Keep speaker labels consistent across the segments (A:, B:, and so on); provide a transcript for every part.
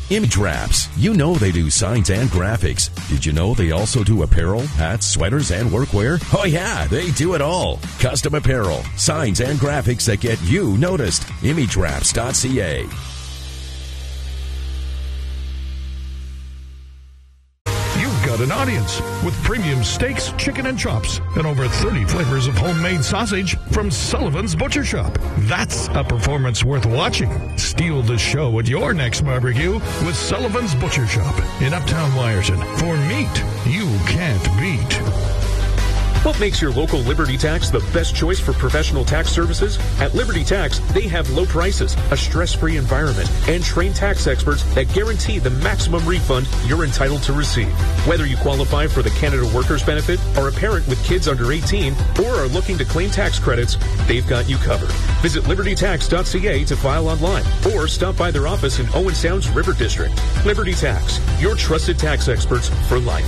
A: Image Wraps. You know they do signs and graphics. Did you know they also do apparel, hats, sweaters, and workwear? Oh yeah, they do it all. Custom apparel, signs, and graphics that get you noticed. ImageWraps.ca.
B: Got an audience with premium steaks, chicken, and chops, and over 30 flavors of homemade sausage from Sullivan's Butcher Shop. That's a performance worth watching. Steal the show at your next barbecue with Sullivan's Butcher Shop in Uptown Wyerton for meat you can't beat.
C: What makes your local Liberty Tax the best choice for professional tax services? At Liberty Tax, they have low prices, a stress-free environment, and trained tax experts that guarantee the maximum refund you're entitled to receive. Whether you qualify for the Canada Workers Benefit, are a parent with kids under 18, or are looking to claim tax credits, they've got you covered. Visit libertytax.ca to file online, or stop by their office in Owen Sound's River District. Liberty Tax, your trusted tax experts for life.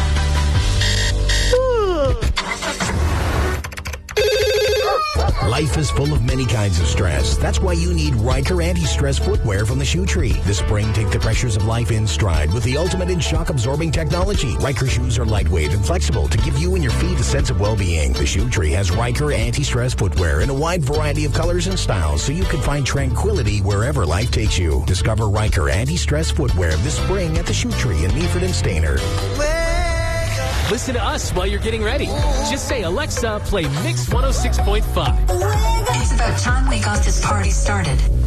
D: Life is full of many kinds of stress. That's why you need Riker anti-stress footwear from the Shoe Tree. This spring, take the pressures of life in stride with the ultimate in shock-absorbing technology. Riker shoes are lightweight and flexible to give you and your feet a sense of well-being. The Shoe Tree has Riker anti-stress footwear in a wide variety of colors and styles so you can find tranquility wherever life takes you. Discover Riker anti-stress footwear this spring at the Shoe Tree in Meaford and Stayner.
E: Listen to us while you're getting ready. Just say, Alexa, play Mix 106.5.
F: It's about time we got this party started.